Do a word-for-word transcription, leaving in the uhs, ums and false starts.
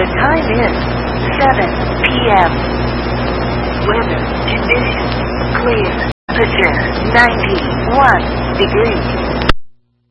The time is seven p m Weather conditions clear. Temperature ninety-one degrees.